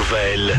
nouvelles.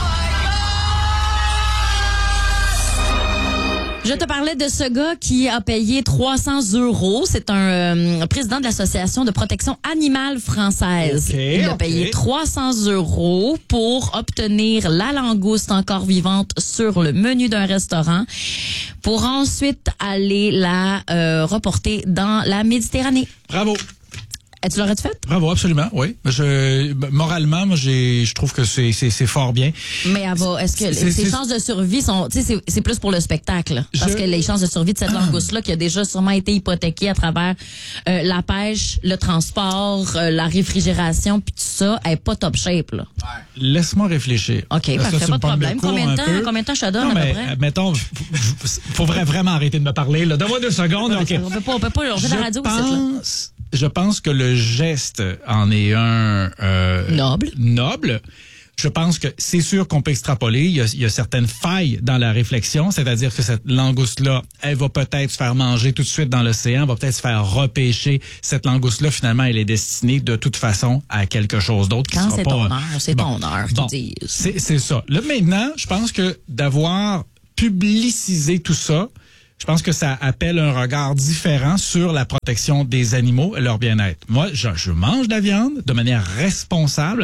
Je te parlais de ce gars qui a payé 300 €. C'est un président de l'Association de protection animale française. Il a payé 300 € pour obtenir la langouste encore vivante sur le menu d'un restaurant pour ensuite aller la reporter dans la Méditerranée. Bravo. Tu l'aurais-tu fait? Bravo, absolument, oui. Moralement, moi, je trouve que c'est fort bien. Mais est-ce que ses chances de survie sont, tu sais, c'est plus pour le spectacle. Parce que les chances de survie de cette langouste-là, qui a déjà sûrement été hypothéquée à travers la pêche, le transport, la réfrigération, puis tout ça, elle est pas top shape, là. Laisse-moi réfléchir. OK, parfait, pas de problème. Combien de temps je te donne, non, à mais, peu près? mettons, faudrait vraiment arrêter de me parler, là. Donne-moi 2 secondes. Okay. On peut pas, on fait de la radio aussi, Je pense que le geste en est un noble. Je pense que c'est sûr qu'on peut extrapoler. Il y a certaines failles dans la réflexion, c'est-à-dire que cette langouste-là, elle va peut-être se faire manger tout de suite dans l'océan, va peut-être se faire repêcher. Cette langouste-là, finalement, elle est destinée de toute façon à quelque chose d'autre. Quand c'est ton heure, c'est ton heure, bon, qu'ils disent. C'est ça. Là, maintenant, je pense que d'avoir publicisé tout ça, je pense que ça appelle un regard différent sur la protection des animaux et leur bien-être. Moi, je mange de la viande de manière responsable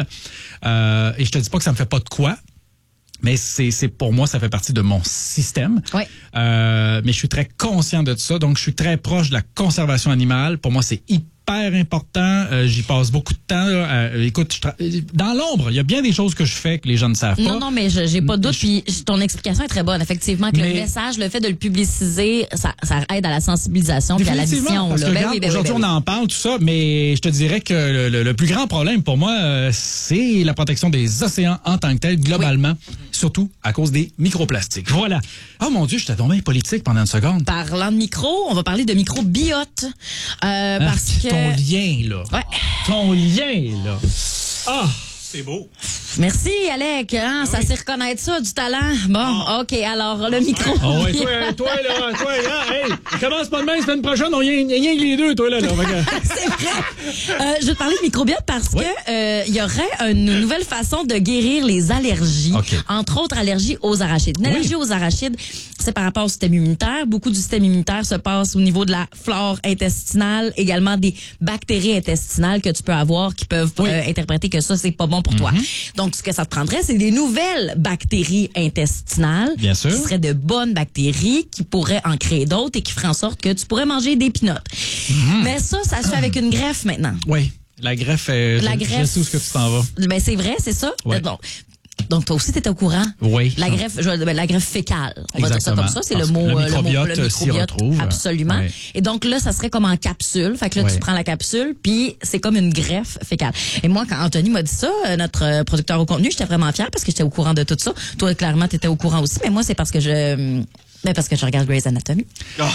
et je te dis pas que ça me fait pas de quoi, mais c'est pour moi, ça fait partie de mon système. Oui. Mais je suis très conscient de ça, donc je suis très proche de la conservation animale. Pour moi, c'est hyper important. J'y passe beaucoup de temps. Écoute, dans l'ombre, il y a bien des choses que je fais que les gens ne savent pas. Non, mais j'ai pas de doute. Puis ton explication est très bonne. Effectivement, que le message, le fait de le publiciser, ça aide à la sensibilisation puis à la vision. Parce que aujourd'hui, on en parle, tout ça, mais je te dirais que le plus grand problème pour moi, c'est la protection des océans en tant que tel, globalement, surtout à cause des microplastiques. Voilà. Oh mon Dieu, je t'ai tombé politique pendant une seconde. Parlant de micro, on va parler de microbiote. Parce que ton lien, là. Ouais. Ton lien, là. Ah, c'est beau. Merci, Alec. Hein? Ça sait reconnaître ça, du talent. Bon, OK. Alors, le micro. Oh, ouais, toi, là, hey, commence pas demain, semaine prochaine, on y a les deux, toi, là. C'est vrai. Je vais te parler de microbiote parce que y aurait une nouvelle façon de guérir les allergies. Okay. Entre autres, allergies aux arachides. Une allergie aux arachides, c'est par rapport au système immunitaire. Beaucoup du système immunitaire se passe au niveau de la flore intestinale, également des bactéries intestinales que tu peux avoir qui peuvent interpréter que ça, c'est pas bon pour toi. Donc, ce que ça te prendrait, c'est des nouvelles bactéries intestinales. Bien sûr. Qui seraient de bonnes bactéries, qui pourraient en créer d'autres et qui feraient en sorte que tu pourrais manger des peanuts. Mais ça se fait avec une greffe maintenant. Oui. La greffe, je sais où est-ce que tu t'en vas. Ben, c'est vrai, c'est ça. Ouais. Donc, toi aussi, t'étais au courant? Oui. La greffe fécale. On va dire ça comme ça. C'est le mot. Le microbiote s'y retrouve. Absolument. Ouais. Et donc, là, ça serait comme en capsule. Fait que là, tu prends la capsule, puis c'est comme une greffe fécale. Et moi, quand Anthony m'a dit ça, notre producteur au contenu, j'étais vraiment fière parce que j'étais au courant de tout ça. Toi, clairement, t'étais au courant aussi. Mais moi, c'est parce que je regarde Grey's Anatomy.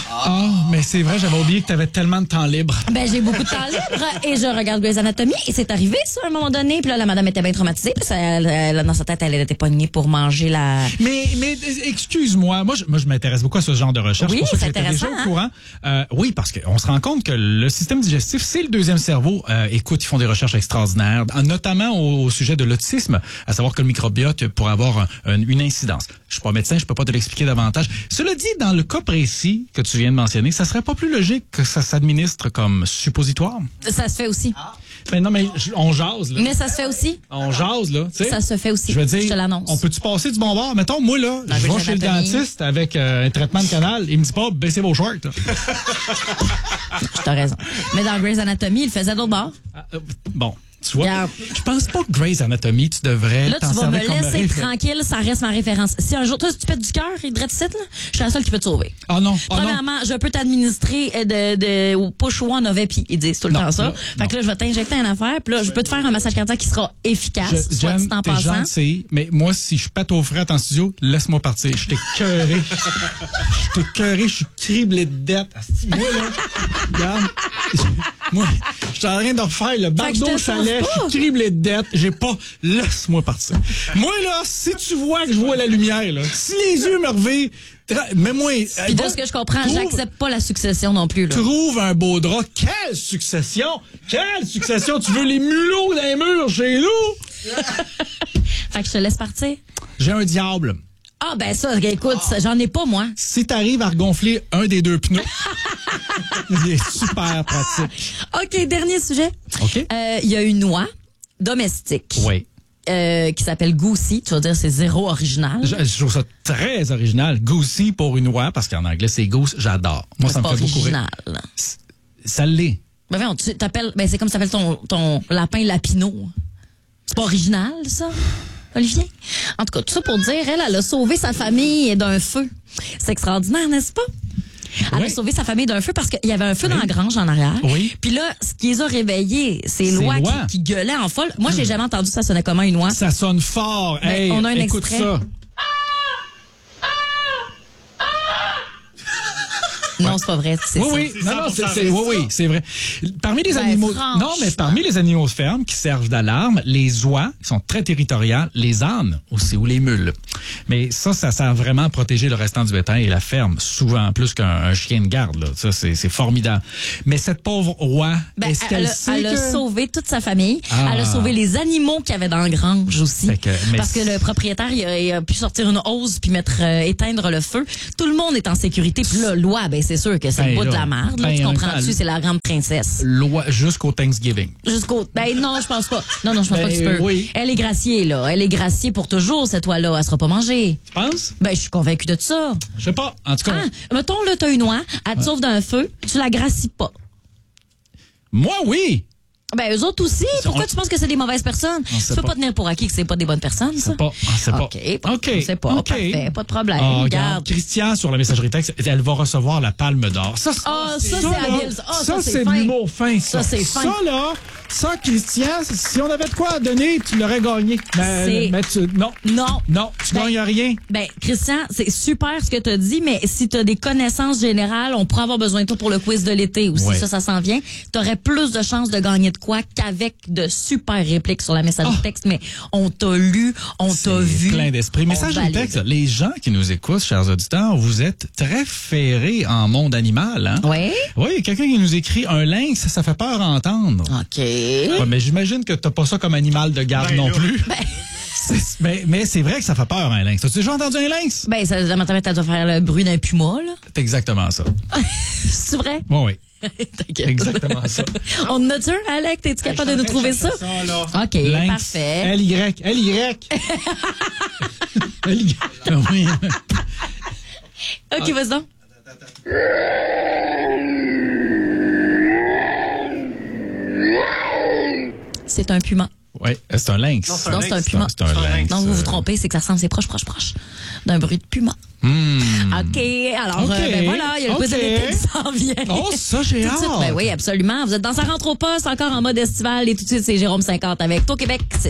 Mais c'est vrai, j'avais oublié que tu avais tellement de temps libre. Ben, j'ai beaucoup de temps libre et je regarde Grey's Anatomy et c'est arrivé, ça, à un moment donné. Puis là, la madame était bien traumatisée. Puis dans sa tête, elle était pognée pour manger la... Mais excuse-moi, moi, je m'intéresse beaucoup à ce genre de recherche. Oui, pour ça que c'est j'étais intéressant, déjà au courant. Oui, parce qu'on se rend compte que le système digestif, c'est le deuxième cerveau. Écoute, ils font des recherches extraordinaires, notamment au sujet de l'autisme, à savoir que le microbiote pourrait avoir une incidence. Je suis pas médecin, je peux pas te l'expliquer davantage. Cela dit, dans le cas précis que tu viens de mentionner, ça serait pas plus logique que ça s'administre comme suppositoire? Ça se fait aussi. Ben non, mais on jase, là. Mais ça se fait aussi. On jase, là. Tu sais. Ça se fait aussi. Je veux dire, je te l'annonce. on peut-tu passer du bon bord? Mettons, moi, là, je vais chez le dentiste avec un traitement de canal. Il me dit pas, baissez vos shorts, là. T'as raison. Mais dans Grey's Anatomy, il faisait d'autres bords. Bon. Tu vois, je pense pas que Grey's Anatomy, tu devrais là, tu vas me laisser tranquille, ça reste ma référence. Si un jour, toi, si tu pètes du cœur, il te là, je suis la seule qui peut te sauver. Ah non. Premièrement, je peux t'administrer de push one of epi. Ils disent tout le temps ça. Fait que là, je vais t'injecter une affaire, puis là, je peux te faire un massage cardiaque qui sera efficace, soit dit en passant. Gentil, mais moi, si je pète aux frettes en studio, laisse-moi partir. Je t'ai cœuré, je suis criblé de dettes. Moi, là, regarde, moi, je suis en train de refaire le bardeau chalet, je suis criblé de dettes, j'ai pas, laisse-moi partir. Moi, là, si tu vois que je vois la lumière, là, si les yeux me revirent, mets-moi... Puis de ce que je comprends, j'accepte pas la succession non plus, là. Trouve un beau drap. Quelle succession? Quelle succession? Tu veux les mulots dans les murs chez nous? Fait que je te laisse partir. J'ai un diable. Ah, ben ça, écoute, j'en ai pas, moi. Si t'arrives à regonfler un des deux pneus, il est super pratique. OK, dernier sujet. OK. Il y a une oie domestique. Oui. Qui s'appelle Goosey. Tu vas dire, c'est zéro original. Je trouve ça très original. Goosey pour une oie, parce qu'en anglais, c'est goose. J'adore. Moi, ça me fait beaucoup rire. Ça l'est. Ben, voyons, tu t'appelles, ben, c'est comme ça s'appelle ton lapin lapino. C'est pas original, ça? Olivier? En tout cas, tout ça pour dire, elle a sauvé sa famille d'un feu. C'est extraordinaire, n'est-ce pas? Elle a sauvé sa famille d'un feu parce qu'il y avait un feu dans la grange en arrière. Oui. Puis là, ce qui les a réveillés, c'est l'oie qui gueulait en folle. Moi, j'ai jamais entendu ça sonnait comment une oie. Ça sonne fort. Ben, hey, on a un écoute extrait. ça. Non, c'est pas vrai. C'est ça. Oui, c'est vrai. Parmi les animaux, parmi les animaux de ferme qui servent d'alarme, les oies qui sont très territoriales, les ânes aussi ou les mules. Mais ça sert vraiment à protéger le restant du bétail et la ferme, souvent plus qu'un chien de garde. Là. Ça, c'est formidable. Mais cette pauvre oie, est-ce qu'elle sait elle a sauvé toute sa famille. Elle a sauvé les animaux qu'il y avait dans la grange aussi. Parce que le propriétaire, il a pu sortir une hausse puis éteindre le feu. Tout le monde est en sécurité. Puis là, l'oie, c'est sûr que c'est le bout de la merde. Là, tu comprends-tu? C'est la grande princesse. L'oie jusqu'au Thanksgiving. Non, je pense pas. Non, je pense pas que tu peux. Oui. Elle est graciée, là. Elle est graciée pour toujours, cette oie-là. Elle sera pas mangée. Tu penses? Je suis convaincue de ça. Je sais pas. En tout cas. Mettons, là, t'as une oie, elle te sauve d'un feu, tu la gracies pas. Moi, oui. Eux autres aussi. Pourquoi tu penses que c'est des mauvaises personnes? Tu peux pas tenir pour acquis que c'est pas des bonnes personnes, ça? C'est pas. OK. C'est pas. OK. Parfait. Pas de problème. Regarde. Christian, sur la messagerie texte, elle va recevoir la palme d'or. Ça, c'est habile. Ça, c'est de l'humour fin, ça. Ça, c'est fin. Ça, là, Christian, si on avait de quoi à donner, tu l'aurais gagné. Mais non, tu gagnes rien. Christian, c'est super ce que tu as dit, mais si tu as des connaissances générales, on pourrait avoir besoin de toi pour le quiz de l'été aussi. Ouais. Ça s'en vient. Tu aurais plus de chances de gagner de quoi qu'avec de super répliques sur la messagerie texte, mais on t'a lu, on t'a vu. Plein d'esprit. Messagerie texte, les gens qui nous écoutent, chers auditeurs, vous êtes très ferrés en monde animal, hein? Oui. Oui, quelqu'un qui nous écrit un lynx, ça fait peur à entendre. OK. Ouais, mais j'imagine que t'as pas ça comme animal de garde non plus. Mais c'est vrai que ça fait peur, un lynx. As-tu déjà entendu un lynx? Ça doit faire le bruit d'un puma, là. C'est exactement ça. C'est vrai? Oui. Exactement ça. On en a-tu un, Alec? T'es-tu capable de nous trouver ça? OK, lynx, parfait. L-Y. Oui. OK, vas-y donc. C'est un puma. Oui, c'est un lynx. Non, c'est un puma. C'est un lynx. Non, vous vous trompez, c'est que ça ressemble, c'est proche d'un bruit de puma. OK, alors, voilà, il y a le quiz de l'été qui s'en vient. Oh, ça, j'ai hâte. Oui, absolument. Vous êtes dans Ça rentre au poste, encore en mode estival, et tout de suite, c'est Jérôme 50 avec Toi Québec.